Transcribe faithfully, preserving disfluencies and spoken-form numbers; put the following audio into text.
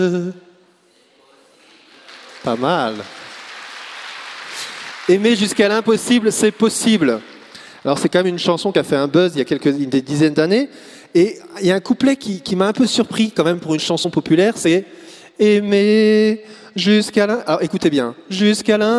Pas mal. Aimer jusqu'à l'impossible, c'est possible. Alors c'est quand même une chanson qui a fait un buzz il y a quelques des dizaines d'années. Et il y a un couplet qui, qui m'a un peu surpris quand même pour une chanson populaire, c'est aimer jusqu'à l'impossible. Alors écoutez bien, jusqu'à l'impossible.